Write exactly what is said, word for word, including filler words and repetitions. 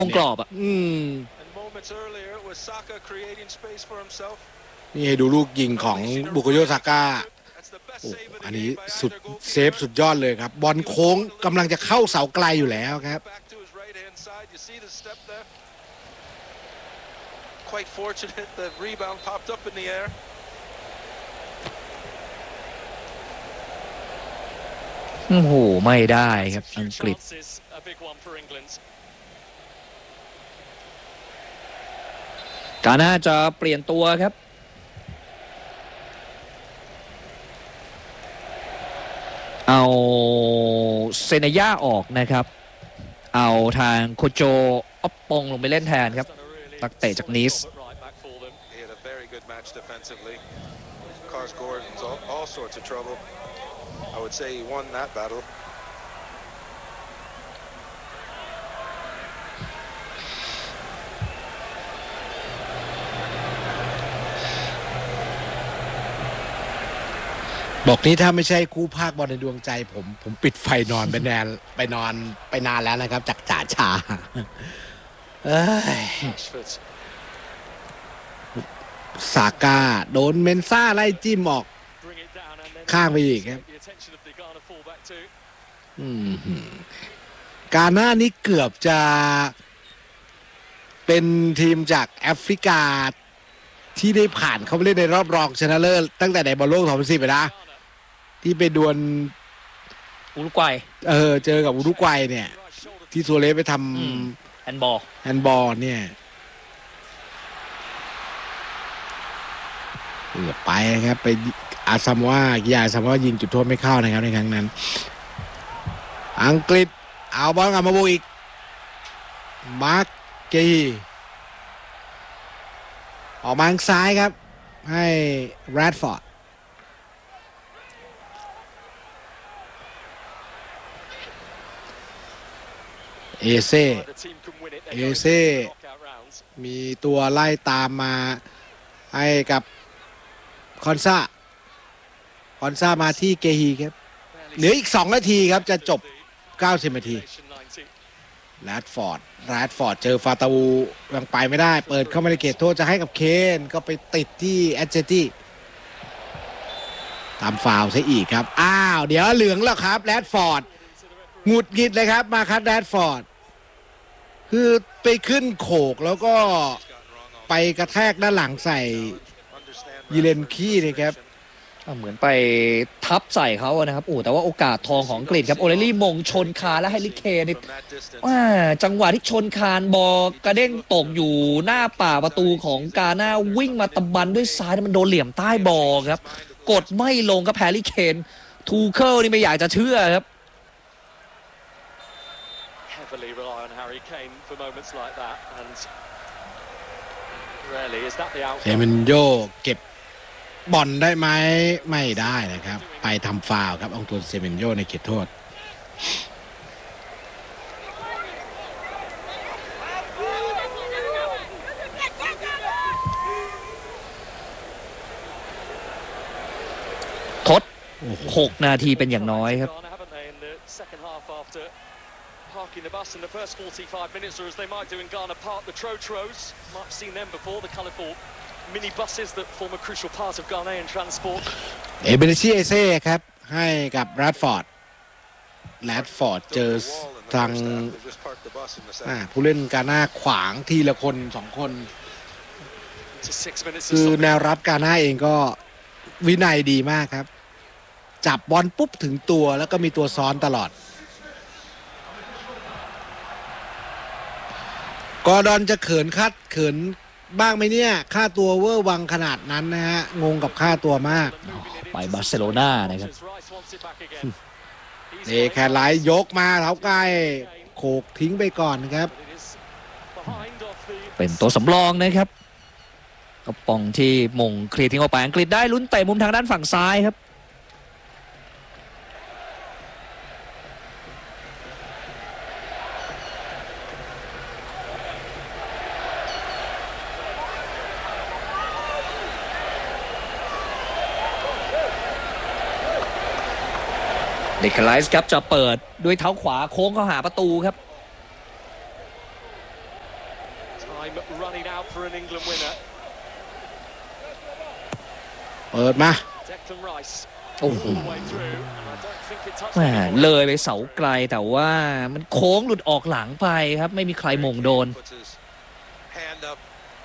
วงกรอบอ่ะอืมนี่ให้ดูลูกยิงของบุโกโยซาก้าโอ้อันนี้สุดเซฟสุดยอดเลยครับบอลโค้งกำลังจะเข้าเสาไกลอยู่แล้วครับ Quite fortunate the rebound popped up in the air. โอ้โหไม่ได้ครับอังกฤษกาน่าจะเปลี่ยนตัวครับเอาเซเนย่าออกนะครับเอาทางโคโจออปปงลงไปเล่นแทนครับนักเตะจากนีส I would say he won that battle. บอกนี้ถ้าไม่ใช่คู่ภาคบอลในดวงใจผมผมปิดไฟนอนไปแนนไปนอนไปนานแล้วนะครับจากจ่าชาเอ้ยซาก้าโดนเมนซ่าไล่จิ้มออกข้างไปอีกครับกาน่านี่เกือบจะเป็นทีมจากแอฟริกาที่ได้ผ่านเข้าไปเล่นในรอบรองชนะเลิศตั้งแต่ในบอลโลกสองพันสิบไปนะที่ไปดวลอุรุกวัยเออเจอกับอุรุกวัยเนี่ยที่ซัวเรสไปทำแฮนด์บอลแฮนด์บอลเนี่ยเกือบไปนะครับไปอาซัมว่ากีฬาอาซัมว่ายิงจุดโทษไม่เข้านะครับในครั้งนั้นอังกฤษเอาบอลกลับมาบุกอีกมาร์กกีออกมาทางซ้ายครับให้แรดฟอร์ดเอเซ่เอเซ่มีตัวไล่ตามมาให้กับคอนซาคอนซามาที่เกฮีครับเหลืออีกสองนาทีครับจะจบเก้าสิบนาทีแรดฟอร์ดแรดฟอร์ดเจอฟาตาวูยังไปไม่ได้เปิดเข้ามาในเขตโทษจะให้กับเคนก็ไปติดที่แอตเจตี้ตามฟาวล์ซะอีกครับอ้าวเดี๋ยวเหลืองแล้วครับแรดฟอร์ดหงุดหงิดเลยครับมาคัดแรดฟอร์ดคือไปขึ้นโขกแล้วก็ไปกระแทกด้านหลังใส่ยีเลนคี้นะครับเหมือนไปทับใส่เขานะครับโอ้แต่ว่าโอกาสทองของอังกฤษครับโอเลลี่มงชนคานและแฮร์รี่เคนนี่ว่าจังหวะที่ชนคานบอลกระเด้งตกอยู่หน้าป่าประตูของกาน่าวิ่งมาตะบันด้วยซ้ายมันโดนเหลี่ยมใต้บอลครับกดไม่ลงกับแฮร์รี่เคนทูเคิลนี่ไม่อยากจะเชื่อครับเซเมนโยเก็บบอลได้ไหมไม่ได้นะครับไปทำฟาวล์ครับองตุนเซเมนโยในเขตโทษทดหกนาทีเป็นอย่างน้อยครับ Parking the bus in the first forty-five minutes, or as they might do in Ghana, park the Trotros. Might have seen them before, the colourful mini buses that form a crucial part of Ghanaian transport. เอเบริชีเอเซ่ครับให้กับแรดฟอร์ดแรดฟอร์ดเจอทางผู้เล่นกาน่าขวางทีละคนสองคนคือแนวรับกาน่าเองก็วินัยดีมากครับจับบอลปุ๊บถึงตัวแล้วก็มีตัวซ้อนตลอดกอร์ดอนจะเขินคัดเขินบ้างไหมเนี่ยค่าตัวเวอร์วังขนาดนั้นนะฮะงงกับค่าตัวมากไปบาร์เซโลนานะครับเดแคไลท์ยกมาเท้าใกล้โขกทิ้งไปก่อนครับเป็นตัวสำรองนะครับกระป๋องที่มงเคลียร์ทิ้งออกไปอังกฤษได้ลุ้นเตะมุมทางด้านฝั่งซ้ายครับเดคไลส์ครับจะเปิดด้วยเท้าขวาโค้งเข้าหาประตูครับ Time running out for an England winner. เปิดมา Declan Rice โอ้โห all the way through, and I don't think it touched แหม anyone. เลยไปเสาไกลแต่ว่ามันโค้งหลุดออกหลังไปครับไม่มีใครมงโดน Puts his hand up